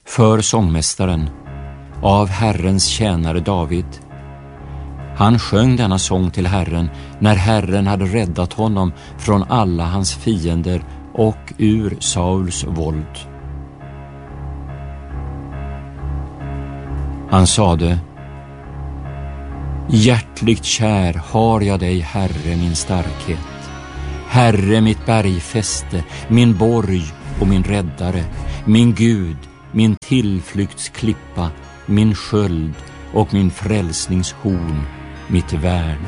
för sångmästaren, av Herrens tjänare David. Han sjöng denna sång till Herren när Herren hade räddat honom från alla hans fiender och ur Sauls våld. Han sade: hjärtligt kär har jag dig, Herre, min starkhet. Herre, mitt bergfäste, min borg och min räddare, min Gud, min tillflyktsklippa, min sköld och min frälsningshorn, mitt värn.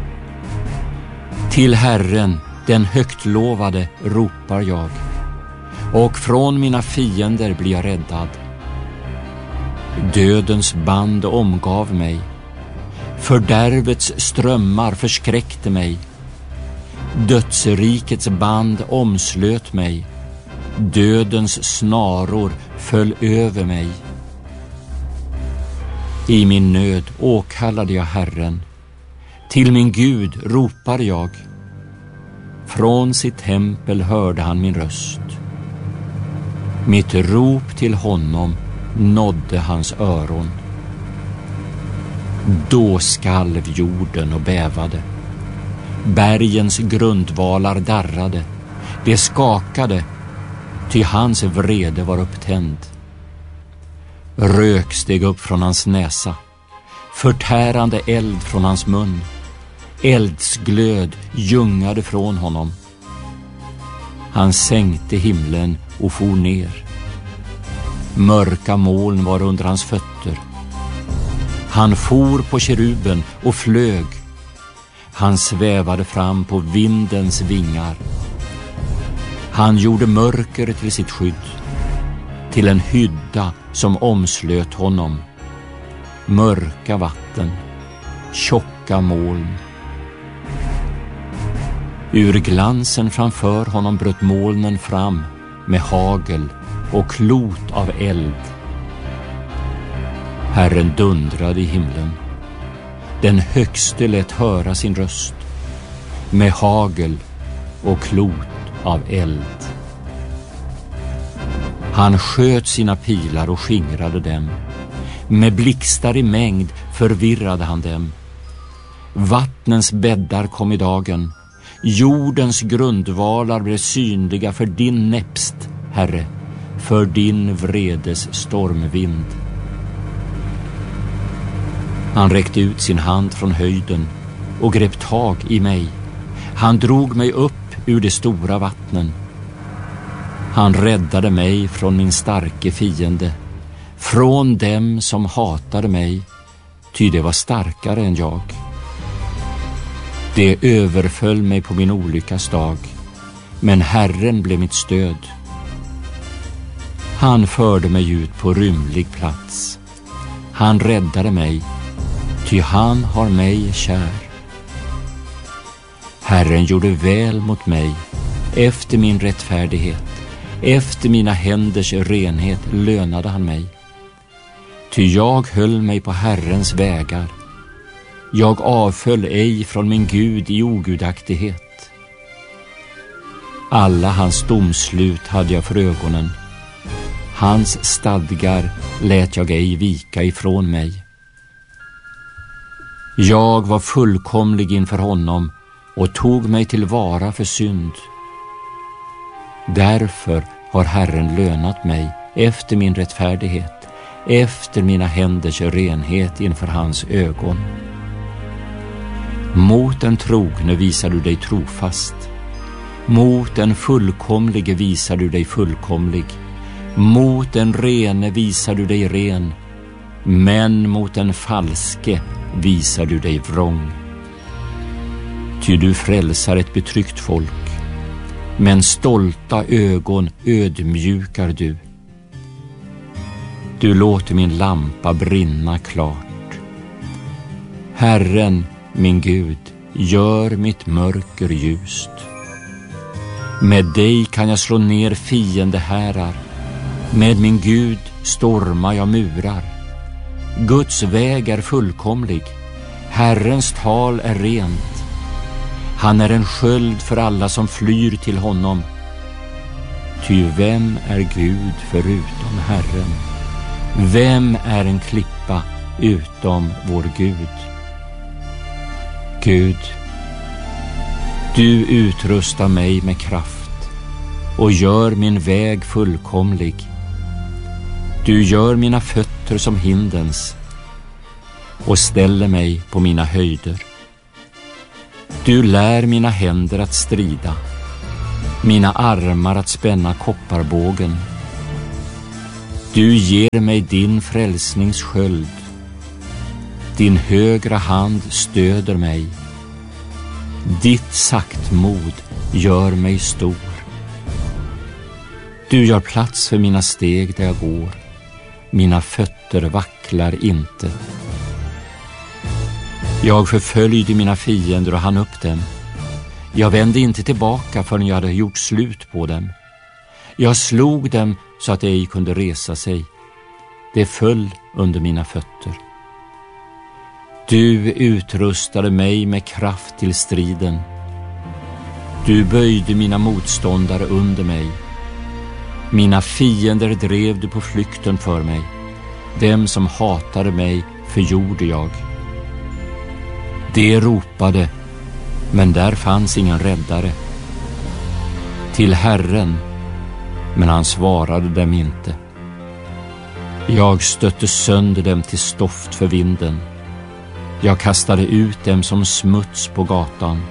Till Herren, den högtlovade, ropar jag, och från mina fiender blir jag räddad. Dödens band omgav mig, fördärvets strömmar förskräckte mig. Dödsrikets band omslöt mig, dödens snaror föll över mig. I min nöd åkallade jag Herren, till min Gud ropade jag. Från sitt tempel hörde han min röst. Mitt rop till honom nådde hans öron. Då skalv jorden och bävade. Bergens grundvalar darrade. Det skakade, ty hans vrede var upptänd. Rök steg upp från hans näsa, förtärande eld från hans mun. Eldsglöd ljungade från honom. Han sänkte himlen och for ner. Mörka moln var under hans fötter. Han for på keruben och flög. Han svävade fram på vindens vingar. Han gjorde mörker till sitt skydd, till en hydda som omslöt honom. Mörka vatten, tjocka moln. Ur glansen framför honom bröt molnen fram med hagel och klot av eld. Herren dundrade i himlen. Den högste lät höra sin röst med hagel och klot av eld. Han sköt sina pilar och skingrade dem. Med blixtar i mängd förvirrade han dem. Vattnens bäddar kom i dagen. Jordens grundvalar blev synliga för din näpst, Herre, för din vredes stormvind. Han räckte ut sin hand från höjden och grep tag i mig. Han drog mig upp ur de stora vattnen. Han räddade mig från min starke fiende, från dem som hatade mig, ty det var starkare än jag. Det överföll mig på min olyckas dag, men Herren blev mitt stöd. Han förde mig ut på rymlig plats. Han räddade mig, ty han har mig kär. Herren gjorde väl mot mig efter min rättfärdighet. Efter mina händers renhet lönade han mig. Ty jag höll mig på Herrens vägar. Jag avföll ej från min Gud i ogudaktighet. Alla hans domslut hade jag för ögonen. Hans stadgar lät jag ej vika ifrån mig. Jag var fullkomlig inför honom och tog mig till vara för synd. Därför har Herren lönat mig efter min rättfärdighet, efter mina händers renhet inför hans ögon. Mot den trogne visar du dig trofast. Mot den fullkomlige visar du dig fullkomlig. Mot den rene visar du dig ren. Men mot den falske visar du dig vrång. Ty du frälsar ett betryckt folk, men stolta ögon ödmjukar du. Du låter min lampa brinna klart. Herren, min Gud, gör mitt mörker ljust. Med dig kan jag slå ner fiendehärar. Med min Gud stormar jag murar. Guds väg är fullkomlig. Herrens tal är rent. Han är en sköld för alla som flyr till honom. Ty vem är Gud förutom Herren? Vem är en klippa utom vår Gud? Gud, du utrustar mig med kraft och gör min väg fullkomlig. Du gör mina fötter som hindens och ställer mig på mina höjder. Du lär mina händer att strida, mina armar att spänna kopparbågen. Du ger mig din frälsningssköld. Din högra hand stöder mig. Ditt saktmod gör mig stor. Du gör plats för mina steg där jag går. Mina fötter vacklar inte. Jag förföljde mina fiender och hann upp dem. Jag vände inte tillbaka förrän jag hade gjort slut på dem. Jag slog dem så att de ej kunde resa sig. Det föll under mina fötter. Du utrustade mig med kraft till striden. Du böjde mina motståndare under mig. Mina fiender drev du på flykten för mig. Dem som hatade mig förgjorde jag. De ropade, men där fanns ingen räddare. Till Herren, men han svarade dem inte. Jag stötte sönder dem till stoft för vinden. Jag kastade ut dem som smuts på gatan.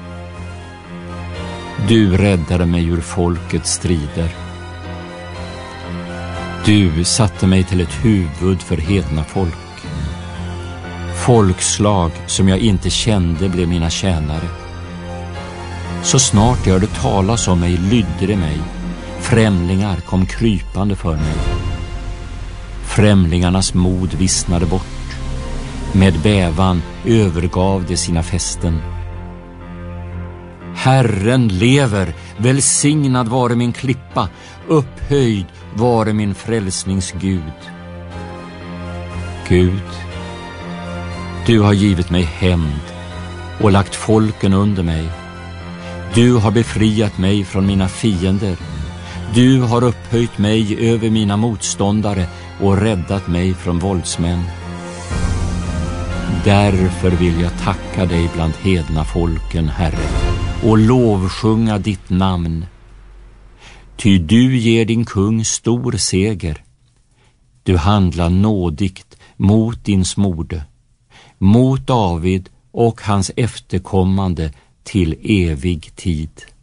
Du räddade mig ur folkets strider. Du satte mig till ett huvud för hedna folk. Folkslag som jag inte kände blev mina tjänare. Så snart jag hörde talas om mig lydde det mig. Främlingar kom krypande för mig. Främlingarnas mod vissnade bort. Med bävan övergav de sina fästen. Herren lever, välsignad vare min klippa, upphöjd vare min frälsningsgud. Gud, du har givit mig hämnd och lagt folken under mig. Du har befriat mig från mina fiender. Du har upphöjt mig över mina motståndare och räddat mig från våldsmän. Därför vill jag tacka dig bland hedna folken, Herre, och lovsjunga ditt namn. Ty du ger din kung stor seger. Du handlar nådigt mot din smorde, mot David och hans efterkommande till evig tid.